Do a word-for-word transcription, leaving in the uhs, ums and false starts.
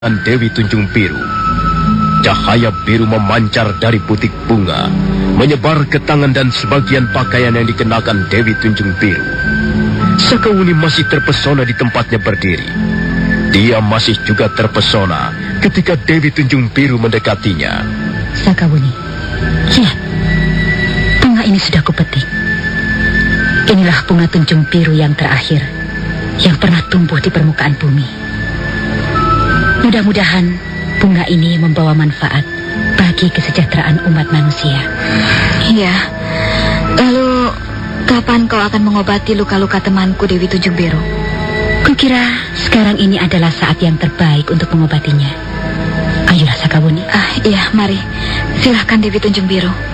Dan Dewi Tunjung Biru. Cahaya biru memancar dari butik bunga, menyebar ke tangan dan sebagian pakaian yang dikenakan Dewi Tunjung Biru. Sakawuni masih terpesona di tempatnya berdiri. Dia masih juga terpesona ketika Dewi Tunjung Biru mendekatinya. Sakawuni, lihat, bunga ini sudah kupetik. Inilah bunga Tunjung Biru yang terakhir, yang pernah tumbuh di permukaan bumi. Mudah-mudahan bunga ini membawa manfaat bagi kesejahteraan umat manusia. Iya. Lalu kapan kau akan mengobati luka-luka temanku Dewi Tunjung Biru? Kukira sekarang ini adalah saat yang terbaik untuk mengobatinya. Ayolah Sakawuni. Ah, iya, mari. Silahkan Dewi Tunjung Biru.